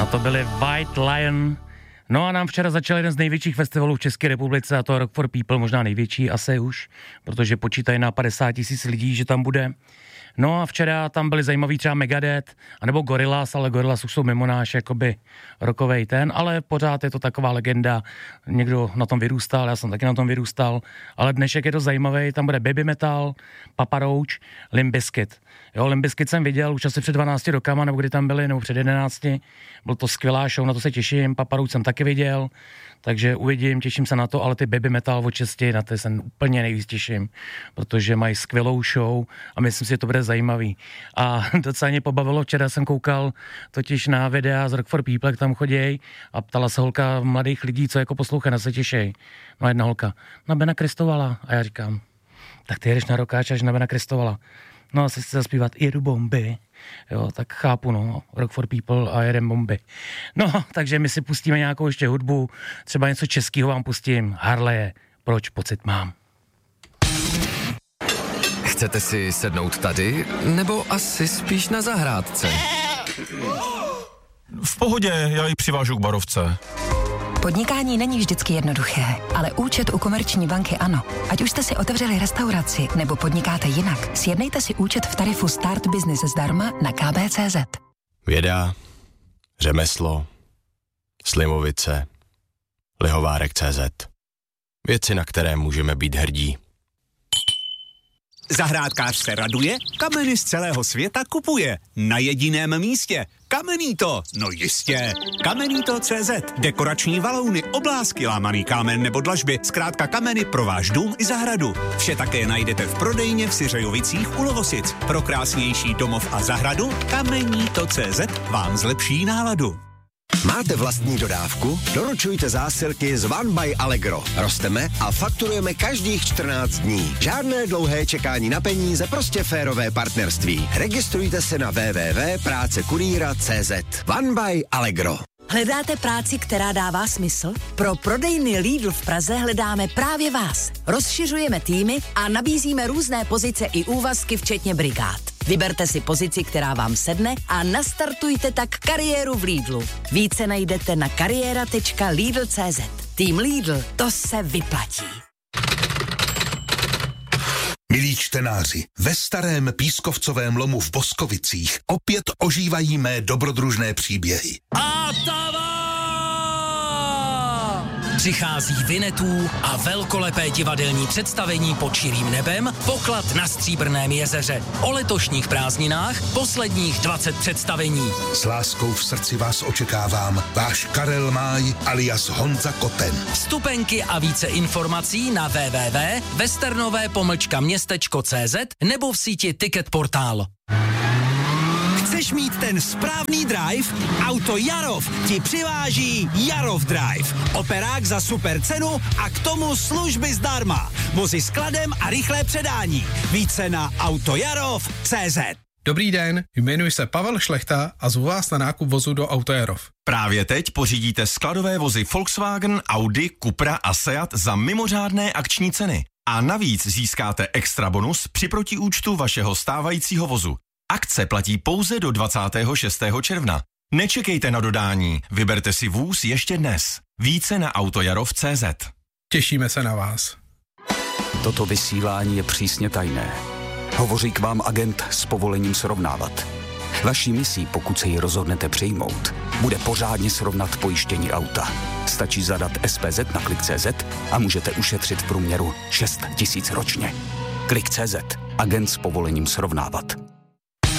A to byly White Lion. No a nám včera začal jeden z největších festivalů v České republice, a to Rock for People, možná největší asi už, protože počítají na 50 000 lidí, že tam bude. No a včera tam byli zajímaví třeba Megadeth, anebo Gorillaz, ale Gorillaz už jsou mimo náš jakoby rockovej ten, ale pořád je to taková legenda, někdo na tom vyrůstal, já jsem taky na tom vyrůstal, ale dnešek je to zajímavý, tam bude Baby Metal, Papa Roach, Limp Bizkit. Jo, Limp Bizkit jsem viděl už asi před 12 rokama, nebo kdy tam byli, nebo před 11, byl to skvělá show, na to se těším, Papa Roach jsem taky viděl, takže uvidím, těším se na to, ale ty Baby Metal od česti, na to se úplně nejvíc těším, protože mají skvělou show a myslím si, že to bude zajímavý. A docela mě pobavilo, včera jsem koukal totiž na videa z Rock for People, jak tam choděj a ptala se holka mladých lidí, co jako poslouchají, na se těšej. No a jedna holka, na Bena Kristovala. A já říkám, tak ty jedeš na rockáč až na Bena Kristovala. No asi chci zaspívat Jedu bomby. Jo, tak chápu, no, Rock for People a jedem bomby. No, takže my si pustíme nějakou ještě hudbu, třeba něco českého vám pustím, Harleje, Proč pocit mám. Chcete si sednout tady, nebo asi spíš na zahrádce? V pohodě, já ji přivážu k barovce. Podnikání není vždycky jednoduché, ale účet u Komerční banky ano. Ať už jste si otevřeli restauraci nebo podnikáte jinak, sjednejte si účet v tarifu Start Business zdarma na kb.cz. Věda, řemeslo, Slimovice, Lihovárek.cz. Věci, na které můžeme být hrdí. Zahrádkář se raduje, kameny z celého světa kupuje. Na jediném místě. Kamenito, no jistě. Kamenito.cz. Dekorační valouny, oblásky, lámaný kámen nebo dlažby, zkrátka kameny pro váš dům i zahradu. Vše také najdete v prodejně v Syřejovicích u Lovosic. Pro krásnější domov a zahradu Kamenito.cz vám zlepší náladu. Máte vlastní dodávku? Doručujte zásilky z One by Allegro. Rosteme a fakturujeme každých 14 dní. Žádné dlouhé čekání na peníze, prostě férové partnerství. Registrujte se na www.prácekurýra.cz. One by Allegro. Hledáte práci, která dává smysl? Pro prodejny Lidl v Praze hledáme právě vás. Rozšiřujeme týmy a nabízíme různé pozice i úvazky, včetně brigád. Vyberte si pozici, která vám sedne a nastartujte tak kariéru v Lidlu. Více najdete na kariéra.lidl.cz. Tým Lidl, to se vyplatí. Milí čtenáři, ve starém pískovcovém lomu v Boskovicích opět ožívají mé dobrodružné příběhy. Přichází Vinetů a velkolepé divadelní představení Pod širým nebem, Poklad na Stříbrném jezeře. O letošních prázdninách posledních 20 představení. S láskou v srdci vás očekávám, váš Karel Máj alias Honza Koten. Vstupenky a více informací na www.westernové-městečko.cz nebo v síti Ticket Portál. Chceš mít ten správný drive? Auto Jarov ti přiváží Jarov Drive. Operák za super cenu a k tomu služby zdarma. Vozy s kladem a rychlé předání. Více na autojarov.cz. Dobrý den, jmenuji se Pavel Šlechta a zvu vás na nákup vozu do Auto Jarov. Právě teď pořídíte skladové vozy Volkswagen, Audi, Cupra a Seat za mimořádné akční ceny. A navíc získáte extra bonus při protiúčtu vašeho stávajícího vozu. Akce platí pouze do 26. června. Nečekejte na dodání, vyberte si vůz ještě dnes. Více na autojarov.cz. Těšíme se na vás. Toto vysílání je přísně tajné. Hovoří k vám agent s povolením srovnávat. Vaší misí, pokud se ji rozhodnete přijmout, bude pořádně srovnat pojištění auta. Stačí zadat SPZ na Klik.cz a můžete ušetřit v průměru 6 000 ročně. Klik.cz. Agent s povolením srovnávat.